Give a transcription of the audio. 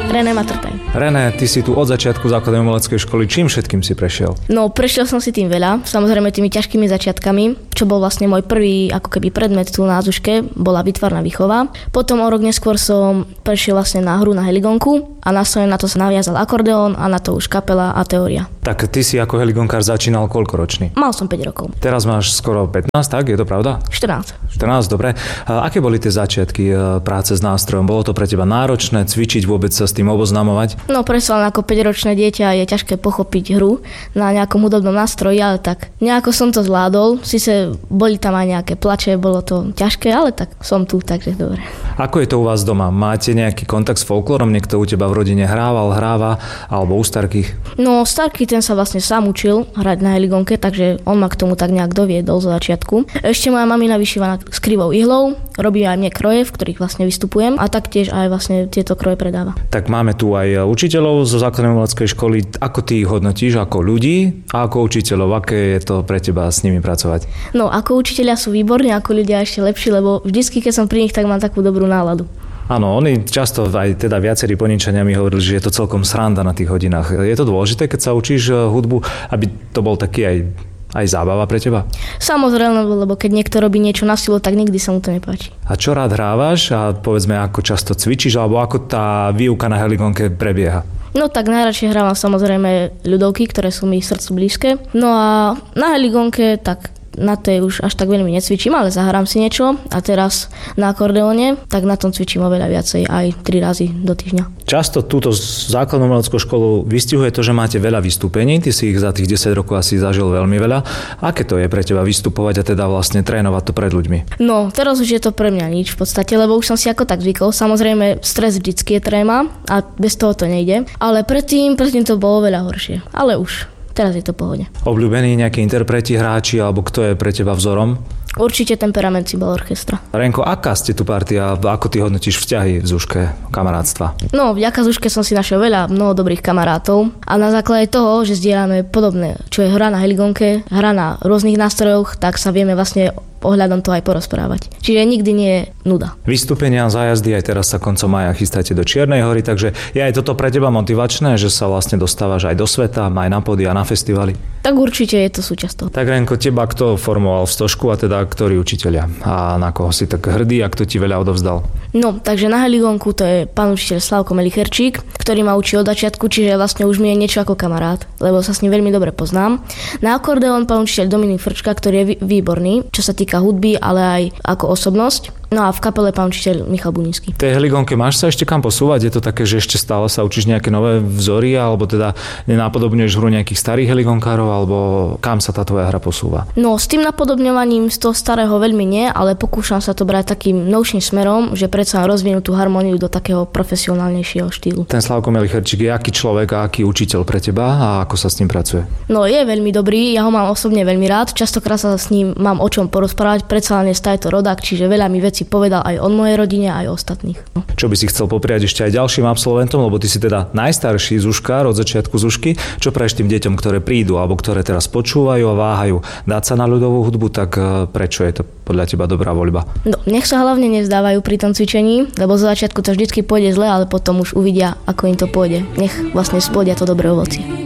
René Matrpej. René, ty si tu od začiatku základnej umeleckej školy. Čím všetkým si prešiel? No, prešiel som si tým veľa, samozrejme tými ťažkými začiatkami, čo bol vlastne môj prvý ako keby predmet tu na Zuške, bola výtvarná výchova. Potom o rok neskôr som prešiel vlastne na hru na heligonku a následne na to sa naviazal akordeón a na to už kapela a teória. Tak ty si ako heligonkár začínal koľko ročný? Mal som 5 rokov. Teraz máš skoro 15, tak? Je to pravda? 14. 14, dobre. A aké boli tie začiatky práce s nástrojom? Bolo to pre teba náročné cvičiť, vôbec sa s tým oboznamovať? No, predsa len ako 5-ročné dieťa je ťažké pochopiť hru na nejakom hudobnom nástroji, ale tak nejako som to zvládol. Sice boli tam aj nejaké plače, bolo to ťažké, ale tak som tu, takže dobre. Ako je to u vás doma? Máte nejaký kontakt s folklórom? Niekto u teba v rodine hráva, alebo u starkých? No, starký ten sa vlastne sám učil hrať na heligonke, takže on ma k tomu tak nejak doviedol zo začiatku. Ešte moja mamina vyšíva s krivou ihlou, robí aj mne kroje, v ktorých vlastne vystupujem a taktiež aj vlastne tieto kroje predáva. Tak máme tu aj učiteľov zo základnej umeleckej školy. Ako ty ich hodnotíš ako ľudí a ako učiteľov? Aké je to pre teba s nimi pracovať? No, ako učiteľia sú výborní, ako ľudia ešte lepší, lebo vždycky, keď som pri nich, tak mám takú dobrú náladu. Áno, oni často aj teda viacerí Poničania mi hovorili, že je to celkom sranda na tých hodinách. Je to dôležité, keď sa učíš hudbu, aby to bol taký aj zábava pre teba? Samozrejme, lebo keď niekto robí niečo na silu, tak nikdy sa mu to nepáči. A čo rád hrávaš a povedzme, ako často cvičíš, alebo ako tá výuka na heligonke prebieha? No tak najradšej hrávam samozrejme ľudovky, ktoré sú mi srdcu blízke. No a na heligonke tak na tej už až tak veľmi necvičím, ale zahrám si niečo a teraz na akordeóne, tak na tom cvičím oveľa viacej, aj 3 razy do týždňa. Často túto základnú umeleckú školu vystihuje to, že máte veľa vystúpení, ty si ich za tých 10 rokov asi zažil veľmi veľa. Aké to je pre teba vystupovať a teda vlastne trénovať to pred ľuďmi? No, teraz už je to pre mňa nič v podstate, lebo už som si ako tak zvykol. Samozrejme, stres vždycky je tréma a bez toho to nejde, ale predtým to bolo veľa horšie, ale už. Teraz je to v pohode. Obľúbení nejakí interpreti, hráči, alebo kto je pre teba vzorom? Určite Temperament Cymbal Orchestra. Renko, aká ste tu partia? Ako ty hodnotíš vzťahy v Zuške, kamarátstva? No, vďaka Zuške som si našiel mnoho dobrých kamarátov a na základe toho, že zdieľame podobné, čo je hra na heligonke, hra na rôznych nástrojoch, tak sa vieme vlastne ohľadom toho aj porozprávať. Čiže nikdy nie je nuda. Vystúpenia, zájazdy, aj teraz sa koncom mája chystáte do Čiernej Hory, takže je aj toto pre teba motivačné, že sa vlastne dostávaš aj do sveta, aj na pódy a na festivaly? Tak určite je to súčasť toho. Tak Renko, teba kto formoval v stožku a teda ktorí učitelia? A na koho si tak hrdý a kto ti veľa odovzdal? No, takže na heligonku to je pán učiteľ Slavko Melicherčík, ktorý ma učil od začiatku, čiže vlastne už mi je niečo ako kamarát, lebo sa s ním veľmi dobre poznám. Na akordeón pán učiteľ Dominik Frčka, ktorý je výborný, čo sa týka hudby, ale aj ako osobnosť. No a v kapele pán učiteľ Michal Bunínsky. V tej heligonke máš sa ešte kam posúvať? Je to také, že ešte stále sa učíš nejaké nové vzory, alebo teda nenapodobňuješ hru nejakých starých heligonkárov, alebo kam sa tá tvoja hra posúva? No, s tým napodobňovaním z toho starého veľmi nie, ale pokúšam sa to brať takým novším smerom, že predsa rozvinúť tú harmóniu do takého profesionálnejšieho štýlu. Ten Slavko Melicherčík je aký človek a aký učiteľ pre teba a ako sa s ním pracuje? No, je veľmi dobrý, ja ho mám osobne veľmi rád, častokrát sa s ním mám o čom porozprávať, predsa len je to rodák, čiže veľa mi vecí povedal aj o mojej rodine, aj o ostatných. Čo by si chcel popriať ešte aj ďalším absolventom, lebo ty si teda najstarší Zuškár od začiatku Zušky. Čo praješ tým deťom, ktoré prídu alebo ktoré teraz počúvajú a váhajú dať sa na ľudovú hudbu, tak prečo je to podľa teba dobrá voľba? No, nech sa hlavne nevzdávajú pri tom cvičení, lebo zo začiatku to vždycky pôjde zle, ale potom už uvidia, ako im to pôjde. Nech vlastne splodia to dobré ovocie.